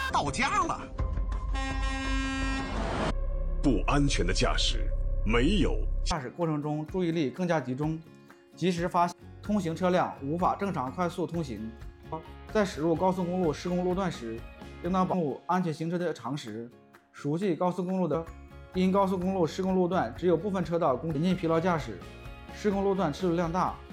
到家了。 不安全的驾驶，没有驾驶过程中注意力更加集中，及时发现通行车辆无法正常快速通行。在驶入高速公路施工路段时，应当保护安全行车的常识，熟悉高速公路的。因高速公路施工路段只有部分车道供前进疲劳驾驶，施工路段车流量大，